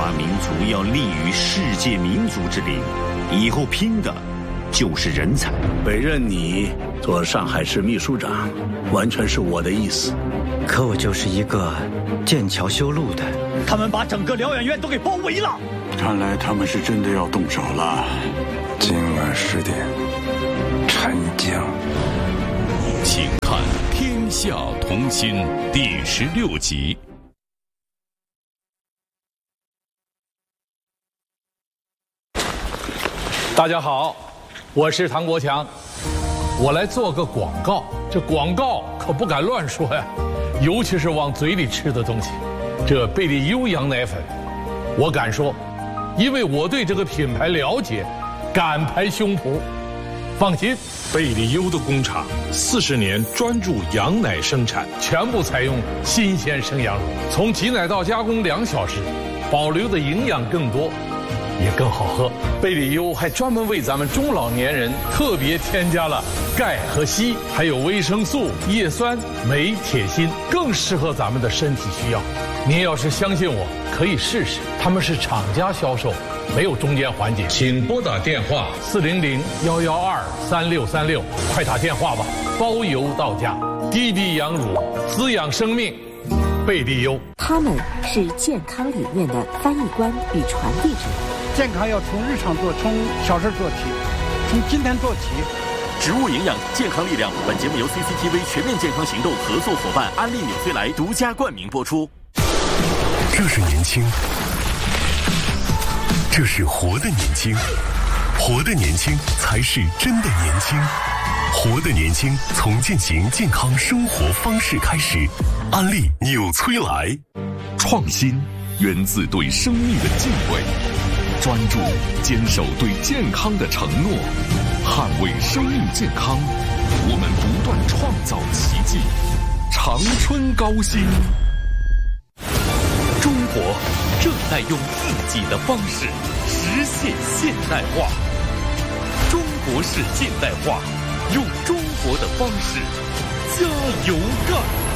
华民族要立于世界民族之林，以后拼的就是人才。 委任你做上海市秘书长，完全是我的意思。 可我就是一个建桥修路的。 他们把整个疗养院都给包围了。 看来他们是真的要动手了。 今晚10点，沉江。 请看《天下同心》第16集。 大家好，我是唐国强，我来做个广告。这广告可不敢乱说呀，尤其是往嘴里吃的东西。这贝利优羊奶粉，我敢说，因为我对这个品牌了解，敢拍胸脯。放心，贝利优的工厂40年专注羊奶生产，全部采用新鲜生羊乳，从挤奶到加工2小时，保留的营养更多，也更好喝。贝利优还专门为咱们中老年人特别添加了钙和硒，还有维生素、叶酸、镁、铁、锌，更适合咱们的身体需要。您要是相信我，可以试试。他们是厂家销售，没有中间环节。请拨打电话400-112-3636，快打电话吧，包邮到家。滴滴羊乳，滋养生命，贝利优。 他们是健康理念的翻译官与传递者。 健康要从日常做，从小事做起，从今天做起。 植物营养，健康力量。本节目由 CCTV 全面健康行动合作伙伴安利纽崔莱独家冠名播出。 这是年轻，这是活的年轻，活的年轻才是真的年轻，活的年轻从践行健康生活方式开始。安利纽崔莱。 创新源自对生命的敬畏，专注坚守对健康的承诺，捍卫生命健康，我们不断创造奇迹。长春高新。 中国正在用自己的方式实现现代化，中国式现代化，用中国的方式加油干。